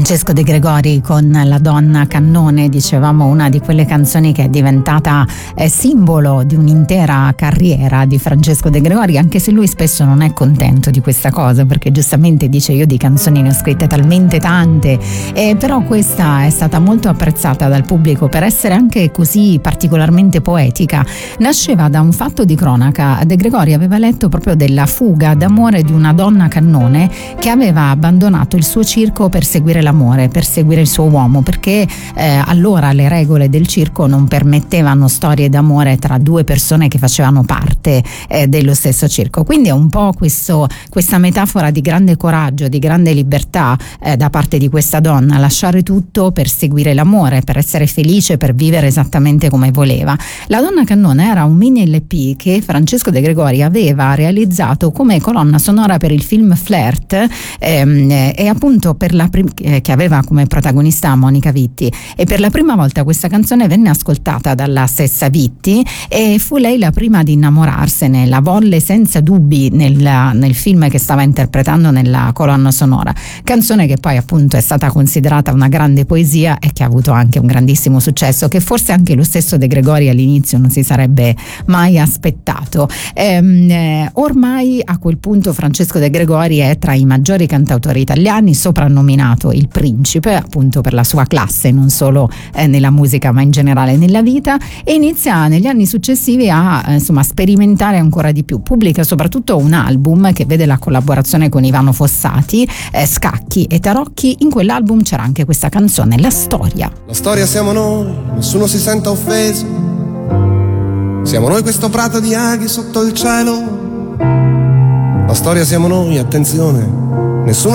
Francesco De Gregori con La donna cannone, dicevamo una di quelle canzoni che è diventata simbolo di un'intera carriera di Francesco De Gregori, anche se lui spesso non è contento di questa cosa, perché giustamente dice: io di canzoni ne ho scritte talmente tante, però questa è stata molto apprezzata dal pubblico per essere anche così particolarmente poetica. Nasceva da un fatto di cronaca. De Gregori aveva letto proprio della fuga d'amore di una donna cannone che aveva abbandonato il suo circo per seguire l'amore, per seguire il suo uomo, perché allora le regole del circo non permettevano storie d'amore tra due persone che facevano parte dello stesso circo. Quindi è un po' questa metafora di grande coraggio, di grande libertà da parte di questa donna, lasciare tutto per seguire l'amore, per essere felice, per vivere esattamente come voleva. La donna cannone era un mini LP che Francesco De Gregori aveva realizzato come colonna sonora per il film Flirt, e appunto che aveva come protagonista Monica Vitti, e per la prima volta questa canzone venne ascoltata dalla stessa Vitti e fu lei la prima ad innamorarsene, la volle senza dubbi nel film che stava interpretando nella colonna sonora, canzone che poi appunto è stata considerata una grande poesia e che ha avuto anche un grandissimo successo, che forse anche lo stesso De Gregori all'inizio non si sarebbe mai aspettato. Ormai a quel punto Francesco De Gregori è tra i maggiori cantautori italiani, soprannominato il principe appunto per la sua classe, non solo nella musica ma in generale nella vita, e inizia negli anni successivi a sperimentare ancora di più. Pubblica soprattutto un album che vede la collaborazione con Ivano Fossati, Scacchi e Tarocchi. In quell'album c'era anche questa canzone, La storia. La storia siamo noi, nessuno si senta offeso, siamo noi questo prato di aghi sotto il cielo. La storia siamo noi, attenzione, nessuno